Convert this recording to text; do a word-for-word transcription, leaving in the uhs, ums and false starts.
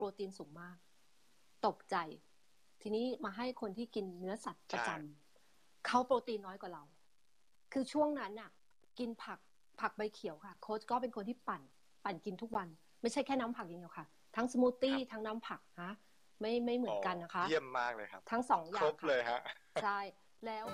รตีนสูงมากตกใจทีนี้มาให้คนที่กินเนื้อสัตว์ประจำเขาโปรตีนน้อยกว่าเราคือช่วงนั้นน่ะกินผักผักใบเขียวค่ะโค้ชก็เป็นคนที่ปั่นปั่นกินทุกวันไม่ใช่แค่น้ำผักอย่างเดียวค่ะทั้งสมูทตี้ทั้งน้ำผักนะไม่ไม่เหมือนกันนะคะเยี่ยมมากเลยครับทั้งสองอย่างครบเลยฮะใช่แล้ว